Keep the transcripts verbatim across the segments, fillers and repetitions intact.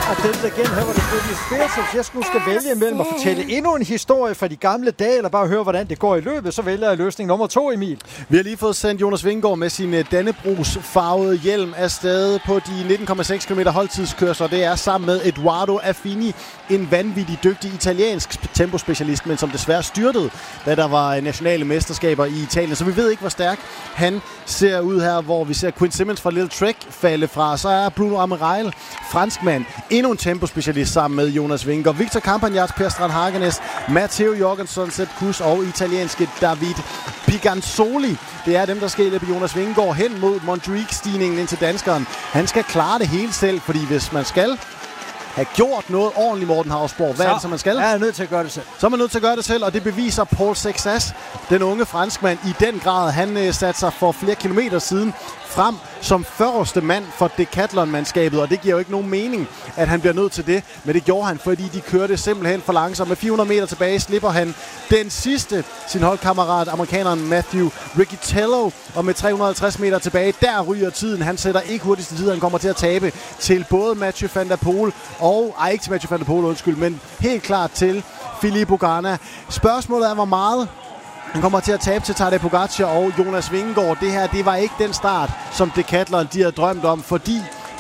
Og den igen, her var det Britney Spears, hvis jeg skulle skal vælge imellem at fortælle endnu en historie fra de gamle dage, eller bare høre, hvordan det går i løbet, så vælger jeg løsning nummer to, Emil. Vi har lige fået sendt Jonas Vingegaard med sin Dannebrogs-farvede hjelm afsted på de nitten komma seks kilometer holdtidskørsler. Det er sammen med Edoardo Affini, en vanvittig dygtig italiensk tempospecialist, men som desværre styrtede, da der var nationale mesterskaber i Italien. Så vi ved ikke, hvor stærk han ser ud her, hvor vi ser Quinn Simmons fra Little Trek falde fra. Så er Bruno Amirail, franskmand, endnu en tempospecialist sammen med Jonas Vingegaard. Victor Campagnat, Per Strand Hagenes, Matteo Jorgensen, Sepp Kuss og italienske David Piganzoli. Det er dem, der skal hjælpe Jonas Vingegaard hen mod Montjuic-stigningen ind til danskeren. Han skal klare det hele selv, fordi hvis man skal have gjort noget ordentligt, Morten Hausborg, hvad så er det, så man skal? Ja, jeg er nødt til at gøre det selv. Så er man nødt til at gøre det selv, og det beviser Paul Sexas, den unge franskmand, i den grad. Han øh, satte sig for flere kilometer siden frem som første mand for Decathlon-mandskabet, og det giver jo ikke nogen mening, at han bliver nødt til det, men det gjorde han, fordi de kørte simpelthen for langsomt. Med fire hundrede meter tilbage slipper han den sidste, sin holdkammerat, amerikaneren Matthew Riccitello, og med tre hundrede og halvtreds meter tilbage, der ryger tiden. Han sætter ikke hurtigste tid, han kommer til at tabe til både Mathieu van der Poel og, ej ikke til Mathieu van der Poel, undskyld, men helt klart til Filippo Ganna. Spørgsmålet er, hvor meget han kommer til at tabe til Tadej Pogacar og Jonas Vingegaard. Det her, det var ikke den start, som Decathlon de havde drømt om, fordi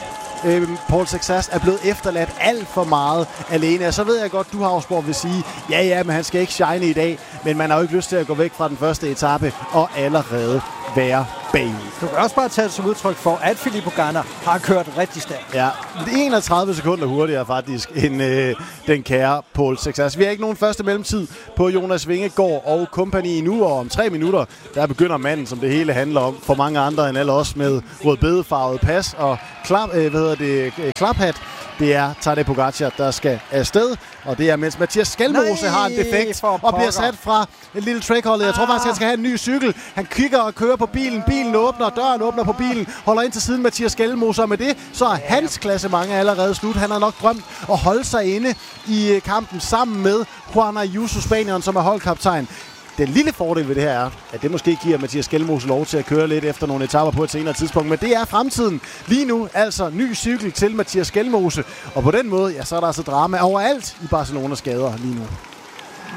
øh, Paul Sexas er blevet efterladt alt for meget alene. Og så ved jeg godt, du Hausborg vil sige, ja ja, men han skal ikke shine i dag, men man har jo ikke lyst til at gå væk fra den første etape og allerede være bagud. Du kan også bare tage det som udtryk for, at Filippo Ganna har kørt rigtig stærkt. Ja, enogtredive sekunder hurtigere faktisk end øh, den kære Paul Sexas. Vi har ikke nogen første mellemtid på Jonas Vingegaard og kompagni nu, og om tre minutter, der begynder manden, som det hele handler om, for mange andre end alle os med rødbedefarvet pas og klap, øh, hvad hedder det, klaphat. Det er Tadej Pogacar, der skal afsted, og det er mens Mathias Skelmose har en defekt og bliver sat fra et lille trackholdet. Jeg tror faktisk, han skal have en ny cykel. Han kigger og kører på bilen. Bilen åbner, døren åbner på bilen, holder ind til siden Mathias Skelmose, og med det, så er hans klassement allerede slut. Han har nok drømt at holde sig inde i kampen sammen med Juan Ayuso, Spanieren, som er holdkaptajn. Den lille fordel ved det her er, at det måske giver Mathias Skelmose lov til at køre lidt efter nogle etaper på et senere tidspunkt. Men det er fremtiden. Lige nu altså ny cykel til Mathias Skelmose. Og på den måde, ja, så er der altså drama overalt i Barcelonas gader lige nu.